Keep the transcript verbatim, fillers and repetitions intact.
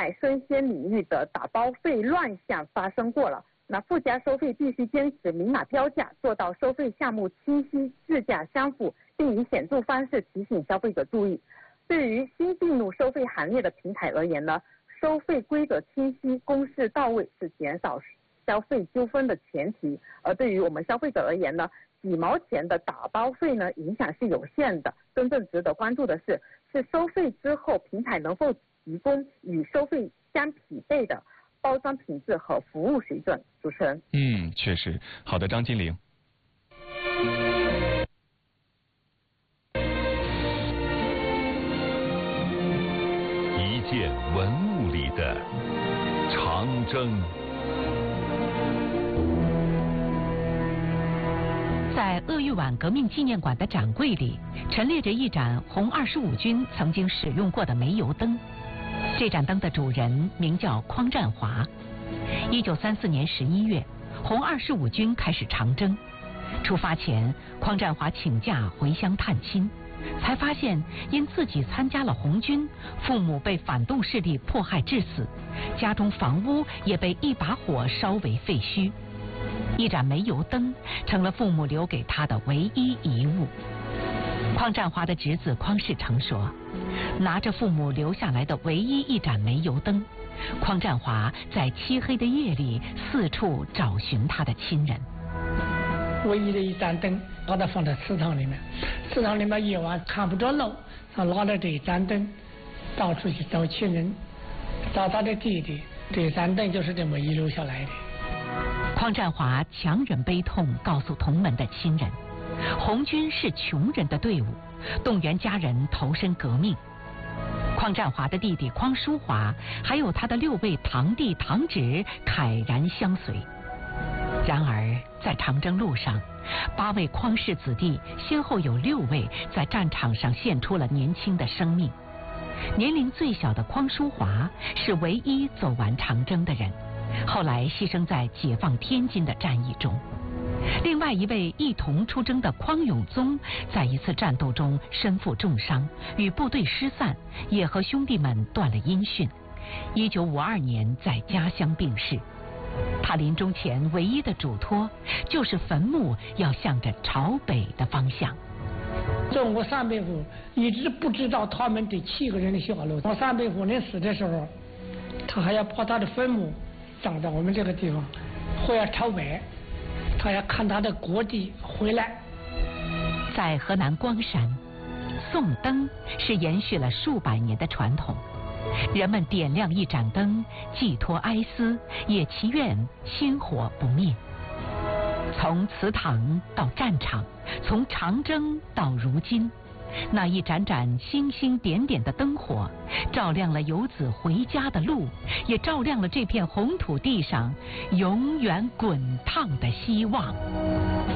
在生鲜领域的打包费乱象发生过了。那附加收费必须坚持明码标价，做到收费项目清晰、质价相符，并以显著方式提醒消费者注意。对于新进入收费行业的平台而言呢，收费规则清晰、公示到位是减少消费纠纷的前提。而对于我们消费者而言呢，几毛钱的打包费呢，影响是有限的。真正值得关注的是，是收费之后平台能否提供与收费相匹配的包装品质和服务水准。主持人， 嗯，确实，好的，张金玲。 一件文物里的长征。 在鄂豫皖革命纪念馆的展柜里，陈列着一盏红二十五军曾经使用过的煤油灯。这盏灯的主人名叫匡占华。一九三四年十一月，红二十五军开始长征。出发前，匡占华请假回乡探亲，才发现因自己参加了红军，父母被反动势力迫害致死，家中房屋也被一把火烧为废墟。一盏煤油灯成了父母留给他的唯一遗物。匡占华的侄子匡世成说，拿着父母留下来的唯一一盏煤油灯，匡占华在漆黑的夜里四处找寻他的亲人。 唯一的一盏灯，把它放在祠堂里面，祠堂里面夜晚看不着路，他拿着这一盏灯到处去找亲人，找他的弟弟。这盏灯就是这么遗留下来的。 匡占华强忍悲痛，告诉同门的亲人，红军是穷人的队伍，动员家人投身革命。匡占华的弟弟匡淑华，还有他的六位堂弟堂侄慨然相随。然而，在长征路上，八位匡氏子弟先后有六位在战场上献出了年轻的生命。年龄最小的匡淑华是唯一走完长征的人，后来牺牲在解放天津的战役中。另外一位一同出征的匡永宗，在一次战斗中身负重伤，与部队失散，也和兄弟们断了音讯。一九五二年在家乡病逝。他临终前唯一的嘱托，就是坟墓要向着朝北的方向。 中国三百户一直不知道他们这七个人的下落。我三百户人死的时候，他还要把他的坟墓葬到我们这个地方，会要朝北，他要看他的国弟回来。 在河南光山，送灯是延续了数百年的传统。人们点亮一盏灯，寄托哀思，也祈愿薪火不灭。从祠堂到战场，从长征到如今，那一盏盏星星点点的灯火，照亮了游子回家的路，也照亮了这片红土地上永远滚烫的希望。